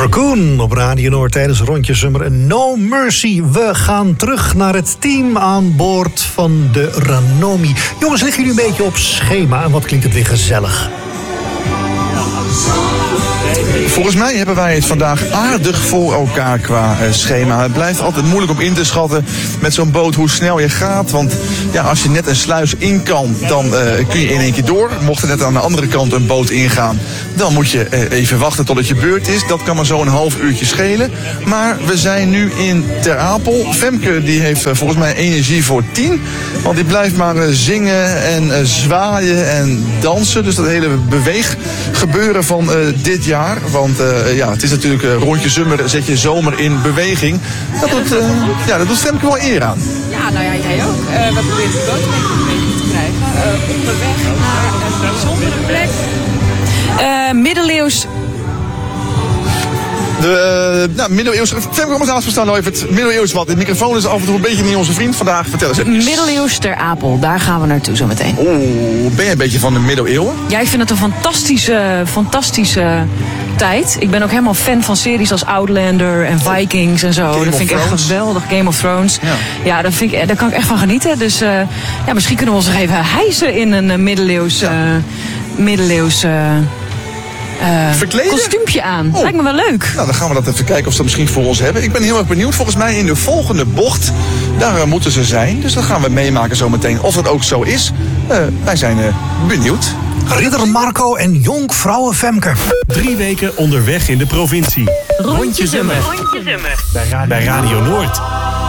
Raccoon op Radio Noord tijdens Rondje Summer. No Mercy. We gaan terug naar het team aan boord van de Ranomi. Jongens, liggen jullie een beetje op schema en wat klinkt het weer gezellig? Volgens mij hebben wij het vandaag aardig voor elkaar qua schema. Het blijft altijd moeilijk om in te schatten met zo'n boot hoe snel je gaat. Want ja, als je net een sluis in kan, dan kun je in één keer door. Mocht er net aan de andere kant een boot ingaan, dan moet je even wachten tot het je beurt is. Dat kan maar zo'n half uurtje schelen. Maar we zijn nu in Ter Apel. Femke die heeft volgens mij energie voor 10. Want die blijft maar zingen en zwaaien en dansen. Dus dat hele beweeggebeuren van dit jaar. Want ja, het is natuurlijk Rondje Summer, zet je zomer in beweging. Dat doet Femke wel eer aan. Ja, nou ja, jij ook. We proberen de boot een beetje te krijgen. Onderweg naar een bijzondere plek. Middeleeuws. Middeleeuws. Femke, kom eens aan verstaan, nou even het middeleeuws wat. De microfoon is af en toe een beetje niet onze vriend vandaag. Vertel eens even. Middeleeuws Ter Apel, daar gaan we naartoe zo meteen. Ben je een beetje van de middeleeuwen? Ja, ik vind het een fantastische tijd. Ik ben ook helemaal fan van series als Outlander en Vikings en zo. Dat vind ik echt geweldig. Game of Thrones. Ja, daar kan ik echt van genieten. Dus misschien kunnen we ons nog even hijsen in een middeleeuws kostuumpje aan. Lijkt me wel leuk. Nou, dan gaan we dat even kijken of ze dat misschien voor ons hebben. Ik ben heel erg benieuwd. Volgens mij in de volgende bocht, daar moeten ze zijn. Dus dat gaan we meemaken zometeen. Of dat ook zo is. Wij zijn benieuwd. Ridder Marco en jonkvrouwe Femke. 3 weken onderweg in de provincie. Rondje Summer. Bij Radio Noord.